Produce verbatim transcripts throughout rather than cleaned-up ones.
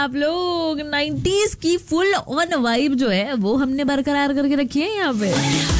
आप लोग नाइंटीज़ की फुल ऑन वाइब जो है वो हमने बरकरार करके रखी है यहाँ पे।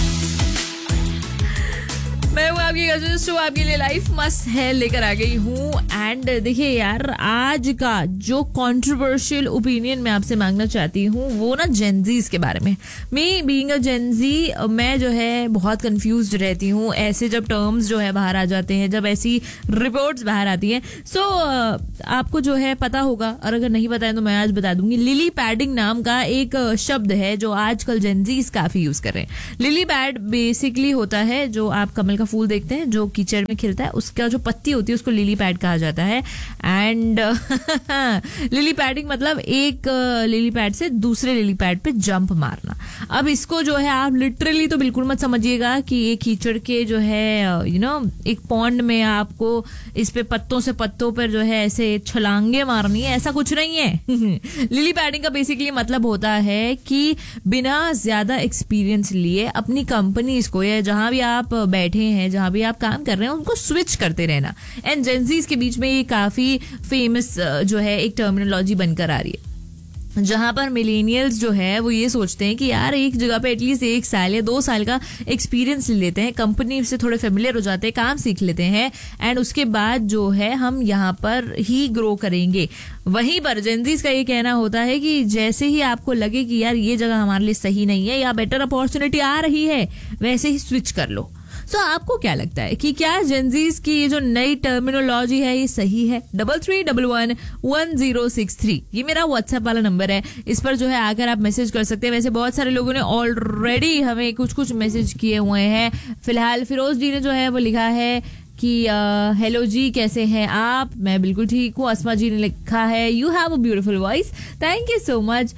मैं हूँ आपकी गजल शो, आपके लिए लाइफ मस्त है लेकर आ गई हूँ। एंड देखिए यार, आज का जो कंट्रोवर्शियल ओपिनियन मैं आपसे मांगना चाहती हूँ वो ना जेनजीज के बारे में। मी बीइंग अ जेनजी, मैं जो है बहुत कंफ्यूज्ड रहती हूँ ऐसे जब टर्म्स जो है बाहर आ जाते हैं, जब ऐसी रिपोर्ट्स बाहर आती हैं। सो so, आपको जो है पता होगा, और अगर नहीं पता है तो मैं आज बता दूंगी। लिली पैडिंग नाम का एक शब्द है जो आजकल जेनजीज काफी यूज कर रहे हैं। लिली पैड बेसिकली होता है, जो आप कमल का फूल देखते हैं जो कीचड़ में खिलता है, उसका जो पत्ती होती है उसको लिली पैड कहा जाता है। एंड लिली पैडिंग मतलब एक लिली पैड से दूसरे लिली पैड पे जंप मारना। अब इसको जो है आप लिटरली तो बिल्कुल मत समझिएगा कि ये कीचड़ के जो है यू you नो know, एक पॉन्ड में आपको इस पे पत्तों से पत्तों पर जो है ऐसे छलांगे मारनी है, ऐसा कुछ नहीं है। लिली पैडिंग का बेसिकली मतलब होता है कि बिना ज्यादा एक्सपीरियंस लिए अपनी कंपनीज को या जहां भी आप बैठे हैं, जहां भी आप काम कर रहे हैं, उनको स्विच करते रहना। एंड जेनजीज के बीच में ये काफी फेमस जो है एक टर्मिनोलॉजी बनकर आ रही है, जहां पर मिलेनियल्स जो है वो ये सोचते हैं कि यार एक जगह पे एटलीस्ट एक साल या दो साल का एक्सपीरियंस ले लेते हैं, कंपनी से थोड़े फेमिलियर हो जाते हैं, काम सीख लेते हैं, एंड उसके बाद जो है हम यहाँ पर ही ग्रो करेंगे। वहीं पर जेनजीज का ये कहना होता है कि जैसे ही आपको लगे कि यार ये जगह हमारे लिए सही नहीं है या बेटर अपॉर्चुनिटी आ रही है, वैसे ही स्विच कर लो। तो so, आपको क्या लगता है कि क्या जेनजीज की ये जो नई टर्मिनोलॉजी है ये सही है? Double three double one one zero six three ये मेरा व्हाट्सएप वाला नंबर है, इस पर जो है आकर आप मैसेज कर सकते हैं। वैसे बहुत सारे लोगों ने ऑलरेडी हमें कुछ कुछ मैसेज किए हुए हैं। फिलहाल फिरोज जी ने जो है वो लिखा है कि हेलो जी, कैसे हैं आप? मैं बिल्कुल ठीक हूँ। अस्मा जी ने लिखा है you have a beautiful voice, thank you so much.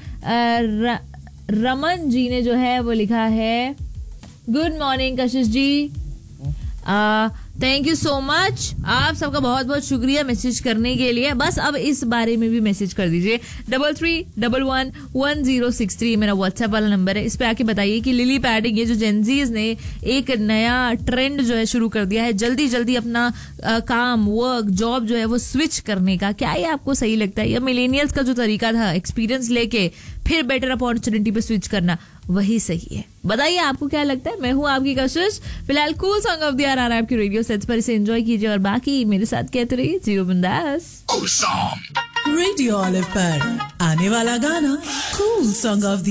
Raman ji ने जो है वो लिखा है good morning Kashish ji, thank you so much. आप सबका बहुत बहुत शुक्रिया मैसेज करने के लिए। बस अब इस बारे में भी मैसेज कर दीजिए। Double three double one one zero six three मेरा व्हाट्सएप वाला नंबर है। इस पे आके बताइए कि लिली पैडिंग, ये जो जेनजीज ने एक नया ट्रेंड जो है शुरू कर दिया है, जल्दी जल्दी अपना आ, काम, वर्क, जॉब जो है वो स्विच करने का, क्या ये आपको सही लगता है? या मिलेनियल्स का जो तरीका था एक्सपीरियंस लेके फिर बेटर अपॉर्चुनिटी पे स्विच करना, वही सही है? बताइए आपको क्या लगता है। मैं हूँ आपकी कशिश। फिलहाल cool song of the year आ रहा है आपकी रेडियो सेट्स पर, इसे एंजॉय कीजिए और बाकी मेरे साथ कहते रहिए जियो बिंदास। रेडियो ऑलिव पर आने वाला गाना कूल सॉन्ग ऑफ द